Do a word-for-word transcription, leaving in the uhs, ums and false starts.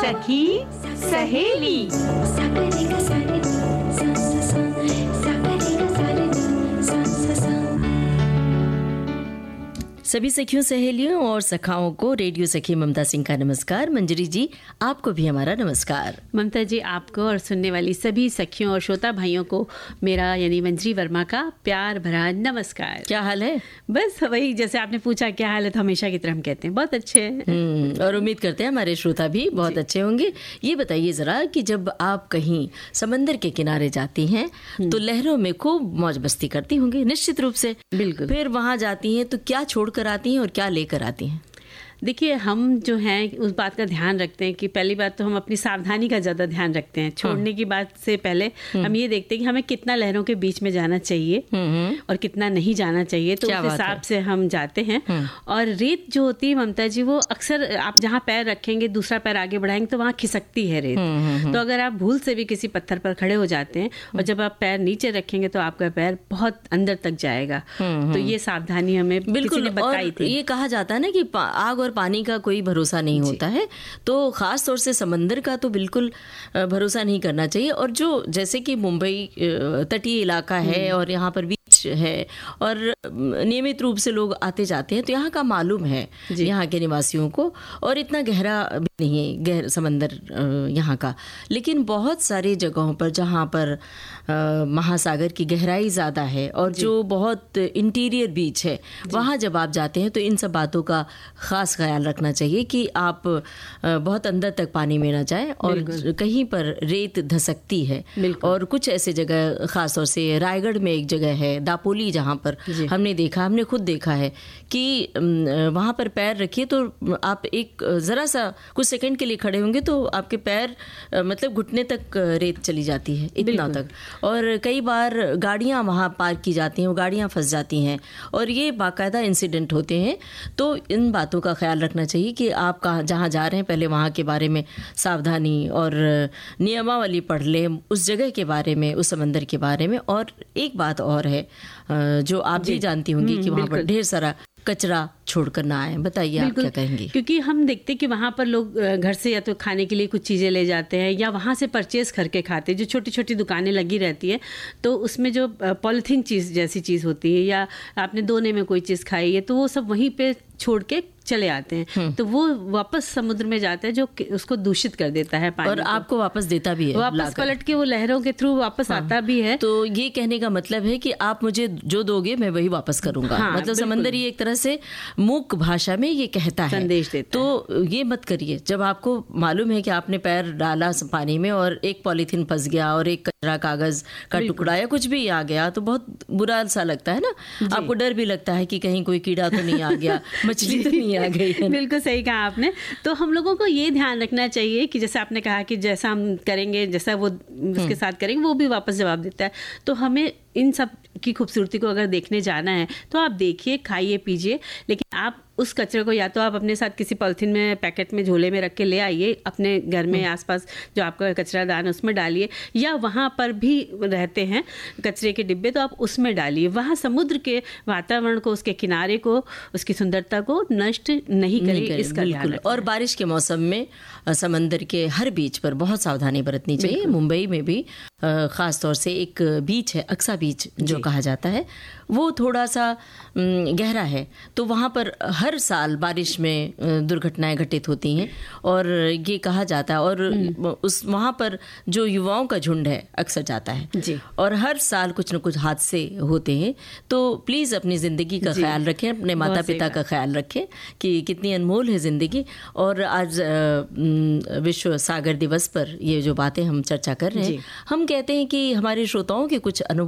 सखी सहेली। सभी सखियों सहेलियों और सखाओं को रेडियो सखी ममता सिंह का नमस्कार। मंजरी जी आपको भी हमारा नमस्कार। ममता जी आपको और सुनने वाली सभी सखियों और श्रोता भाइयों को मेरा यानी मंजरी वर्मा का प्यार भरा नमस्कार। क्या हाल है? बस वही जैसे आपने पूछा क्या हाल है तो हमेशा की तरह हम कहते हैं बहुत अच्छे हैं और उम्मीद करते हैं हमारे श्रोता भी बहुत अच्छे होंगे। ये बताइए जरा कि जब आप कहीं समंदर के किनारे जाती हैं तो लहरों में खूब मौज मस्ती करती होंगी निश्चित रूप से। बिल्कुल। फिर वहां जाती हैं तो क्या छोड़ कर आती हैं और क्या लेकर आती हैं? देखिए हम जो हैं उस बात का ध्यान रखते हैं कि पहली बात तो हम अपनी सावधानी का ज़्यादा ध्यान रखते हैं। छोड़ने की बात से पहले हम ये देखते हैं कि हमें कितना लहरों के बीच में जाना चाहिए और कितना नहीं जाना चाहिए, तो उस हिसाब से हम जाते हैं। और रेत जो होती है ममता जी वो अक्सर आप जहाँ पैर रखेंगे दूसरा पैर आगे बढ़ाएंगे तो वहाँ खिसकती है रेत। तो अगर आप भूल से भी किसी पत्थर पर खड़े हो जाते हैं और जब आप पैर नीचे रखेंगे तो आपका पैर बहुत अंदर तक जाएगा। तो ये सावधानी हमें किसी ने बताई थी। ये कहा जाता है ना कि आग और पानी का कोई भरोसा नहीं होता है, तो खास तौर से समंदर का तो बिल्कुल भरोसा नहीं करना चाहिए। और जो जैसे कि मुंबई तटीय इलाका है और यहाँ पर बीच है और नियमित रूप से लोग आते जाते हैं तो यहाँ का मालूम है यहाँ के निवासियों को। और इतना गहरा भी नहीं है गहरा समंदर यहाँ का, लेकिन बहुत सारी जगहों पर जहाँ पर महासागर की गहराई ज़्यादा है और जो बहुत इंटीरियर बीच है वहाँ जब आप जाते हैं तो इन सब बातों का खास ख्याल रखना चाहिए कि आप बहुत अंदर तक पानी में ना जाएं और कहीं पर रेत धसकती है। और कुछ ऐसे जगह खास तौर से रायगढ़ में एक जगह है दापोली जहाँ पर हमने देखा हमने खुद देखा है कि वहाँ पर पैर रखिए तो आप एक ज़रा सा कुछ सेकंड के लिए खड़े होंगे तो आपके पैर मतलब घुटने तक रेत चली जाती है इतना तक। और कई बार गाड़ियाँ वहाँ पार्क की जाती हैं, वो गाड़ियाँ फंस जाती हैं और ये बाकायदा इंसिडेंट होते हैं। तो इन बातों का ख्याल रखना चाहिए कि आप कहाँ जहाँ जा रहे हैं पहले वहाँ के बारे में सावधानी और नियमावली पढ़ लें उस जगह के बारे में, उस समंदर के बारे में। और एक बात और है जो आप भी जानती होंगी कि वहाँ पर ढेर सारा कचरा छोड़कर ना आए। बताइए आप क्या कहेंगे? क्योंकि हम देखते हैं कि वहाँ पर लोग घर से या तो खाने के लिए कुछ चीज़ें ले जाते हैं या वहाँ से परचेज करके खाते हैं। जो छोटी छोटी दुकानें लगी रहती है तो उसमें जो पॉलीथीन चीज़ जैसी चीज़ होती है या आपने दोने में कोई चीज़ खाई है तो वो सब वहीं पे छोड़ के चले आते हैं तो वो वापस समुद्र में जाता है जो उसको दूषित कर देता है पानी और आपको वापस देता भी है, वापस पलट के वो लहरों के थ्रू वापस हाँ। आता भी है। तो ये कहने का मतलब है कि आप मुझे जो दोगे मैं वही वापस करूंगा। हाँ, मतलब समंदर ये एक तरह से मूक भाषा में ये कहता है, संदेश देता तो है। ये मत करिए जब आपको मालूम है कि आपने पैर डाला पानी में और एक पॉलीथीन फंस गया और एक कचरा कागज का टुकड़ा या कुछ भी आ गया तो बहुत बुरा सा लगता है ना। आपको डर भी लगता है कि कहीं कोई कीड़ा तो नहीं आ गया, मछली तो नहीं आ गई है। बिल्कुल सही कहा आपने। तो हम लोगों को ये ध्यान रखना चाहिए कि जैसे आपने कहा कि जैसा हम करेंगे जैसा वो उसके साथ करेंगे वो भी वापस जवाब देता है। तो हमें इन सब की खूबसूरती को अगर देखने जाना है तो आप देखिए, खाइए, पीजिए, लेकिन आप उस कचरे को या तो आप अपने साथ किसी पॉलिथीन में पैकेट में झोले में रख के ले आइए, अपने घर में आसपास जो आपका कचरा दान है उसमें डालिए, या वहाँ पर भी रहते हैं कचरे के डिब्बे तो आप उसमें डालिए। वहाँ समुद्र के वातावरण को, उसके किनारे को, उसकी सुंदरता को नष्ट नहीं करिए, इसका ध्यान रखें। और बारिश के मौसम में समंदर के हर बीच पर बहुत सावधानी बरतनी चाहिए। मुंबई में भी खास तौर से एक बीच है अक्सा बीच जो कहा जाता है, वो थोड़ा सा गहरा है तो वहाँ पर हर साल बारिश में दुर्घटनाएं घटित होती हैं और ये कहा जाता है। और उस वहाँ पर जो युवाओं का झुंड है अक्सर जाता है जी। और हर साल कुछ न कुछ हादसे होते हैं। तो प्लीज़ अपनी ज़िंदगी का ख्याल रखें, अपने माता पिता का ख्याल रखें कि कितनी अनमोल है ज़िंदगी। और आज विश्व सागर दिवस पर ये जो बातें हम चर्चा कर रहे हैं, हम कहते हैं कि हमारे श्रोताओं के कुछ अनुभव